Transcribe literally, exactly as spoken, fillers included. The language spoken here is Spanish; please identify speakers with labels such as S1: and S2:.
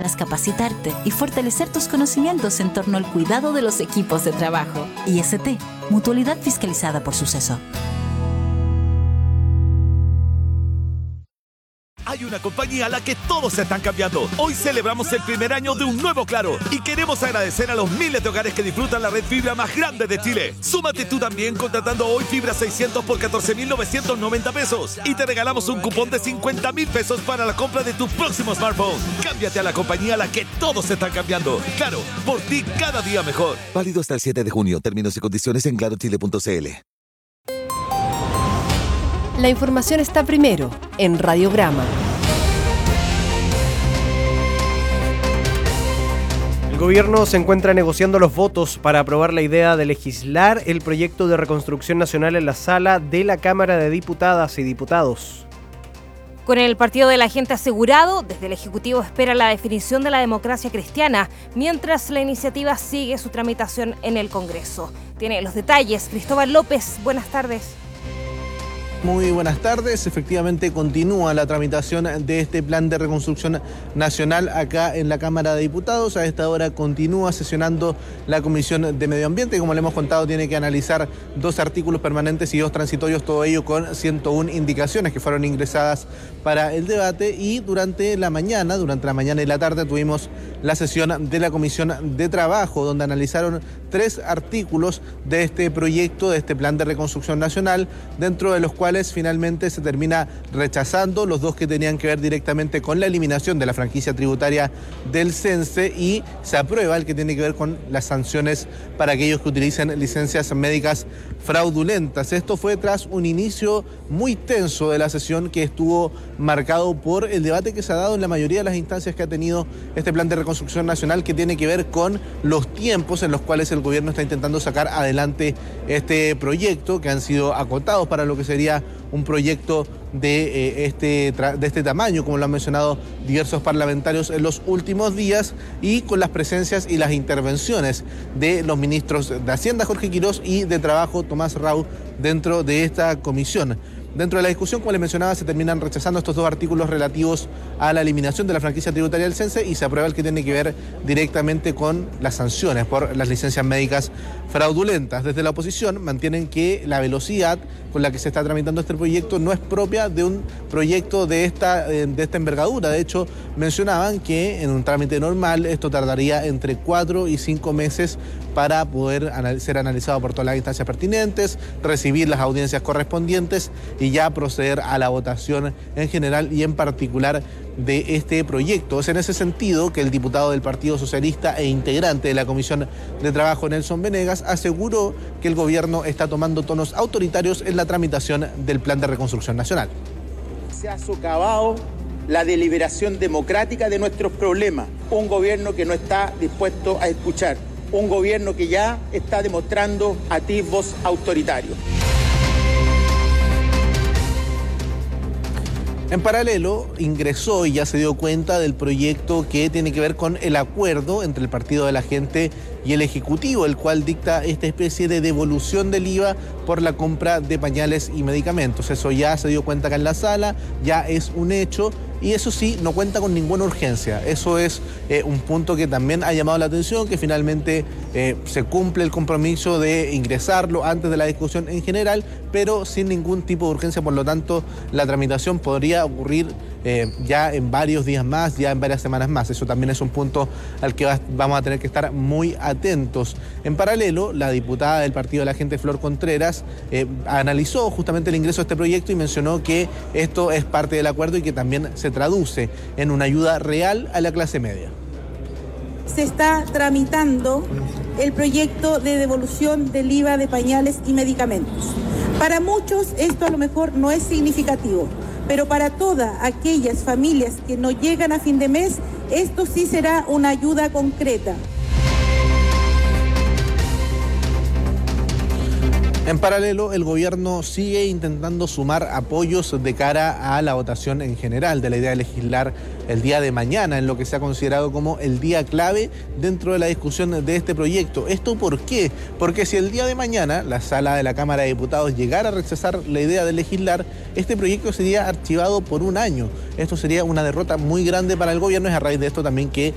S1: podrás capacitarte y fortalecer tus conocimientos en torno al cuidado de los equipos de trabajo. I S T, Mutualidad Fiscalizada por Suceso.
S2: Hay una compañía a la que todos se están cambiando. Hoy celebramos el primer año de un nuevo Claro y queremos agradecer a los miles de hogares que disfrutan la red fibra más grande de Chile. Súmate tú también contratando hoy fibra seiscientos por catorce mil novecientos noventa pesos y te regalamos un cupón de cincuenta mil pesos para la compra de tu próximo smartphone. Cámbiate a la compañía a la que todos se están cambiando. Claro, por ti cada día mejor. Válido hasta el siete de junio. Términos y condiciones en claro chile punto c l.
S3: La información está primero en Radiograma.
S4: El gobierno se encuentra negociando los votos para aprobar la idea de legislar el proyecto de reconstrucción nacional en la sala de la Cámara de Diputadas y Diputados.
S5: Con el partido de la gente asegurado, desde el Ejecutivo espera la definición de la democracia cristiana, mientras la iniciativa sigue su tramitación en el Congreso. Tiene los detalles Cristóbal López. Buenas tardes.
S6: Muy buenas tardes. Efectivamente continúa la tramitación de este plan de reconstrucción nacional acá en la Cámara de Diputados. A esta hora continúa sesionando la Comisión de Medio Ambiente. Como le hemos contado, tiene que analizar dos artículos permanentes y dos transitorios, todo ello con ciento una indicaciones que fueron ingresadas para el debate. Y durante la mañana, durante la mañana y la tarde, tuvimos la sesión de la Comisión de Trabajo, donde analizaron tres artículos de este proyecto, de este plan de reconstrucción nacional, dentro de los cuales finalmente se termina rechazando los dos que tenían que ver directamente con la eliminación de la franquicia tributaria del CENSE y se aprueba el que tiene que ver con las sanciones para aquellos que utilicen licencias médicas fraudulentas. Esto fue tras un inicio muy tenso de la sesión que estuvo marcado por el debate que se ha dado en la mayoría de las instancias que ha tenido este plan de reconstrucción nacional, que tiene que ver con los tiempos en los cuales el gobierno está intentando sacar adelante este proyecto, que han sido acotados para lo que sería un proyecto de, eh, este, de este tamaño, como lo han mencionado diversos parlamentarios en los últimos días, y con las presencias y las intervenciones de los ministros de Hacienda, Jorge Quirós, y de Trabajo, Tomás Rau, dentro de esta comisión. Dentro de la discusión, como les mencionaba, se terminan rechazando estos dos artículos relativos a la eliminación de la franquicia tributaria del CENSE y se aprueba el que tiene que ver directamente con las sanciones por las licencias médicas fraudulentas. Desde la oposición mantienen que la velocidad con la que se está tramitando este proyecto no es propia de un proyecto de esta, de esta envergadura. De hecho, mencionaban que en un trámite normal esto tardaría entre cuatro y cinco meses para poder ser analizado por todas las instancias pertinentes, recibir las audiencias correspondientes y ya proceder a la votación en general y en particular de este proyecto. Es en ese sentido que el diputado del Partido Socialista e integrante de la Comisión de Trabajo, Nelson Venegas, aseguró que el gobierno está tomando tonos autoritarios en la tramitación del Plan de Reconstrucción Nacional.
S7: Se ha socavado la deliberación democrática de nuestros problemas. Un gobierno que no está dispuesto a escuchar. Un gobierno que ya está demostrando atisbos autoritarios.
S6: En paralelo, ingresó y ya se dio cuenta del proyecto que tiene que ver con el acuerdo entre el Partido de la Gente y el Ejecutivo, el cual dicta esta especie de devolución del I V A por la compra de pañales y medicamentos. Eso ya se dio cuenta acá en la sala, ya es un hecho. Y eso sí, no cuenta con ninguna urgencia. Eso es eh, un punto que también ha llamado la atención, que finalmente eh, se cumple el compromiso de ingresarlo antes de la discusión en general, pero sin ningún tipo de urgencia. Por lo tanto, la tramitación podría ocurrir eh, ya en varios días más, ya en varias semanas más. Eso también es un punto al que va, vamos a tener que estar muy atentos. En paralelo, la diputada del Partido de la Gente, Flor Contreras, eh, analizó justamente el ingreso a este proyecto y mencionó que esto es parte del acuerdo y que también se traduce en una ayuda real a la clase media.
S8: Se está tramitando el proyecto de devolución del I V A de pañales y medicamentos. Para muchos esto a lo mejor no es significativo, pero para todas aquellas familias que no llegan a fin de mes, esto sí será una ayuda concreta.
S6: En paralelo, el gobierno sigue intentando sumar apoyos de cara a la votación en general de la idea de legislar el día de mañana, en lo que se ha considerado como el día clave dentro de la discusión de este proyecto. ¿Esto por qué? Porque si el día de mañana la sala de la Cámara de Diputados llegara a rechazar la idea de legislar, este proyecto sería archivado por un año. Esto sería una derrota muy grande para el gobierno. Es a raíz de esto también que